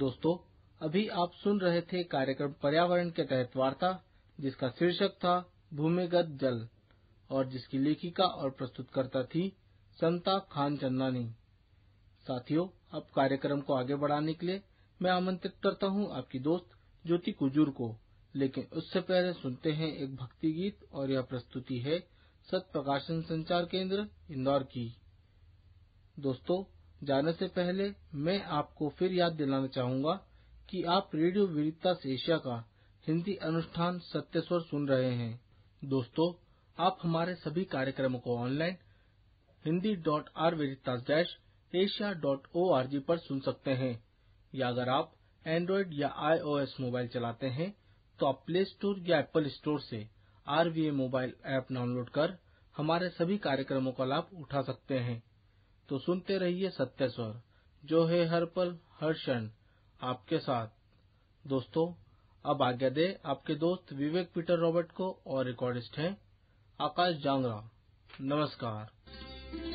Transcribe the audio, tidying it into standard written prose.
दोस्तों, अभी आप सुन रहे थे कार्यक्रम पर्यावरण के तहत वार्ता, जिसका शीर्षक था भूमिगत जल और जिसकी लेखिका और प्रस्तुतकर्ता थी समता खान चन्नानी। साथियों, अब कार्यक्रम को आगे बढ़ाने के लिए मैं आमंत्रित करता हूं आपकी दोस्त ज्योति कुजूर को। लेकिन उससे पहले सुनते हैं एक भक्ति गीत, और यह प्रस्तुति है सत प्रकाशन संचार केंद्र इंदौर की। दोस्तों, जाने से पहले मैं आपको फिर याद दिलाना चाहूंगा कि आप रेडियो वेरितास एशिया का हिंदी अनुष्ठान सत्य स्वर सुन रहे हैं। दोस्तों, आप हमारे सभी कार्यक्रमों को ऑनलाइन hindi.rveritas-asia.org पर सुन सकते हैं, या अगर आप एंड्रॉइड या iOS मोबाइल चलाते हैं तो आप प्ले स्टोर या एप्पल स्टोर से RVA मोबाइल ऐप डाउनलोड कर हमारे सभी कार्यक्रमों का लाभ उठा सकते हैं। तो सुनते रहिए सत्य स्वर, जो है हर पल हर क्षण आपके साथ। दोस्तों, अब आज्ञा दे आपके दोस्त विवेक पीटर रॉबर्ट को, और रिकॉर्डिस्ट हैं आकाश जांगरा। नमस्कार।